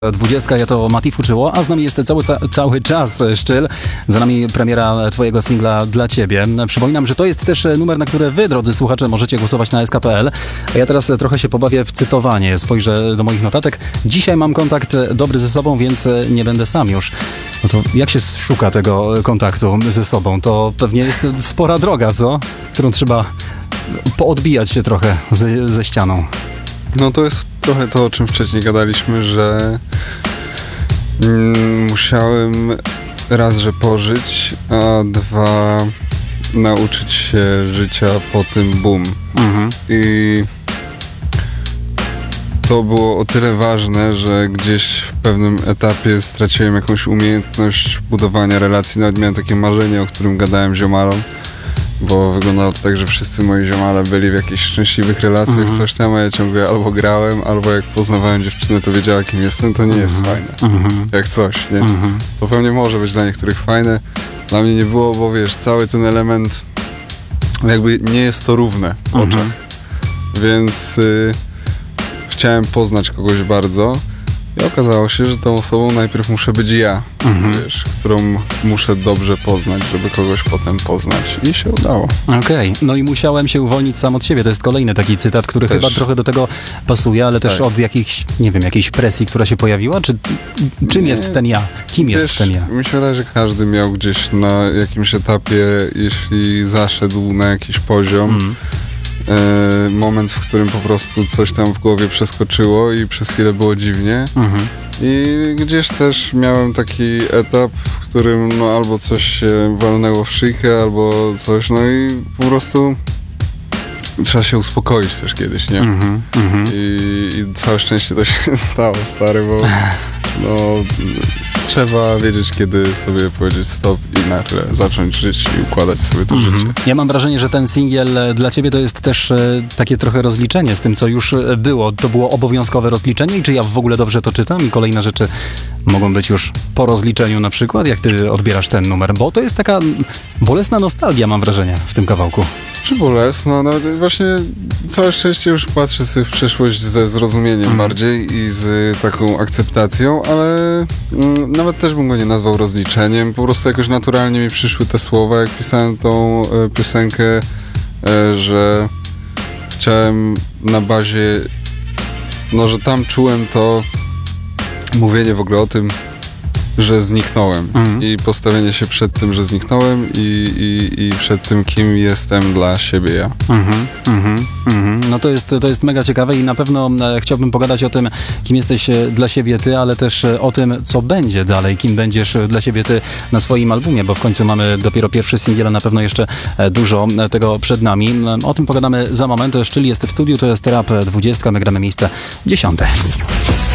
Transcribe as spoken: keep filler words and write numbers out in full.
Dwudziestka, ja to Mati Fuczyło, a z nami jest cały, ca, cały czas Szczyl. Za nami premiera twojego singla Dla Ciebie. Przypominam, że to jest też numer, na który wy, drodzy słuchacze, możecie głosować na S K kropka P L. A ja teraz trochę się pobawię w cytowanie. Spojrzę do moich notatek. Dzisiaj mam kontakt dobry ze sobą, więc nie będę sam już. No to jak się szuka tego kontaktu ze sobą? To pewnie jest spora droga, co? Którą trzeba poodbijać się trochę ze, ze ścianą. No to jest trochę to, o czym wcześniej gadaliśmy, że mm, musiałem raz, że pożyć, a dwa nauczyć się życia po tym boom. Mhm. I to było o tyle ważne, że gdzieś w pewnym etapie straciłem jakąś umiejętność budowania relacji. Nawet miałem takie marzenie, o którym gadałem ziomalom, bo wyglądało to tak, że wszyscy moi ziomale byli w jakichś szczęśliwych relacjach, mm-hmm. coś tam, a ja ciągle albo grałem, albo jak poznawałem dziewczynę, to wiedziała, kim jestem, to nie mm-hmm. jest fajne. Mm-hmm. Jak coś, nie? Mm-hmm. To pewnie może być dla niektórych fajne. Dla mnie nie było, bo wiesz, cały ten element jakby nie jest to równe w mm-hmm. oczach. Więc y, chciałem poznać kogoś bardzo i okazało się, że tą osobą najpierw muszę być ja, mhm. wiesz, którą muszę dobrze poznać, żeby kogoś potem poznać. I się udało. Okej, okay. No i musiałem się uwolnić sam od siebie. To jest kolejny taki cytat, który też chyba trochę do tego pasuje, ale też tak. od jakichś, nie wiem, jakiejś presji, która się pojawiła? Czy czym nie. jest ten ja? Kim wiesz, jest ten ja? Mi się wydaje, że każdy miał gdzieś na jakimś etapie, jeśli zaszedł na jakiś poziom, mm. moment, w którym po prostu coś tam w głowie przeskoczyło i przez chwilę było dziwnie. Mhm. I gdzieś też miałem taki etap, w którym no albo coś się walnęło w szyjkę, albo coś, no i po prostu trzeba się uspokoić też kiedyś, nie? Mhm, mhm. I, I całe szczęście to się stało, stary, bo no trzeba wiedzieć, kiedy sobie powiedzieć stop i nagle zacząć żyć i układać sobie to mm-hmm. życie. Ja mam wrażenie, że ten singiel Dla Ciebie to jest też e, takie trochę rozliczenie z tym, co już było. To było obowiązkowe rozliczenie i czy ja w ogóle dobrze to czytam? I kolejne rzeczy mogą być już po rozliczeniu na przykład. Jak ty odbierasz ten numer? Bo to jest taka bolesna nostalgia, mam wrażenie, w tym kawałku. Czy bolesna? No właśnie całe szczęście już patrzę sobie w przeszłość ze zrozumieniem mm. bardziej i z taką akceptacją, ale mm, nawet też bym go nie nazwał rozliczeniem. Po prostu jakoś naturalnie mi przyszły te słowa, jak pisałem tą e, piosenkę, e, że chciałem na bazie, no że tam czułem to mówienie w ogóle o tym, że zniknąłem mhm. i postawienie się przed tym, że zniknąłem i, i, i przed tym, kim jestem dla siebie ja. Mhm, mhm, mhm. No to jest, to jest mega ciekawe i na pewno e, chciałbym pogadać o tym, kim jesteś dla siebie ty, ale też o tym, co będzie dalej, kim będziesz dla siebie ty na swoim albumie, bo w końcu mamy dopiero pierwszy singiel, a na pewno jeszcze dużo tego przed nami. O tym pogadamy za moment. Szczyl jest w studiu, to jest Rap dwudziestka, my gramy miejsce dziesiąte.